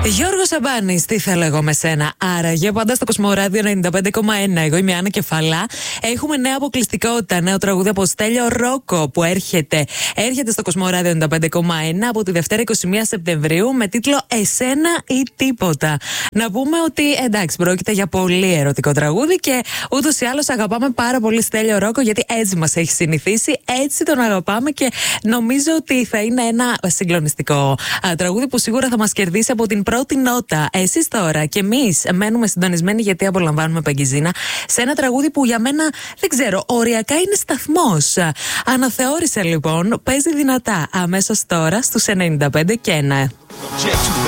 Γιώργος Σαμπάνης, τι θέλω εγώ με σένα. Άραγε πάντα στο Κοσμοράδιο 95,1. Εγώ είμαι η Άννα Κεφαλά. Έχουμε νέα αποκλειστικότητα, νέο τραγούδι από Στέλιο Ρόκο που έρχεται στο Κοσμοράδιο 95,1 από τη Δευτέρα 21 Σεπτεμβρίου με τίτλο Εσένα ή Τίποτα. Να πούμε ότι εντάξει, πρόκειται για πολύ ερωτικό τραγούδι και ούτως ή άλλως αγαπάμε πάρα πολύ Στέλιο Ρόκο, γιατί έτσι μας έχει συνηθίσει, έτσι τον αγαπάμε και νομίζω ότι θα είναι ένα συγκλονιστικό τραγούδι που σίγουρα θα μας κερδίσει από την πρώτη νότα. Εσείς τώρα και εμείς μένουμε συντονισμένοι, γιατί απολαμβάνουμε Παγκιζίνα σε ένα τραγούδι που για μένα, δεν ξέρω, οριακά είναι σταθμός. Αναθεώρησε λοιπόν, παίζει δυνατά αμέσως τώρα στους 95 και 1.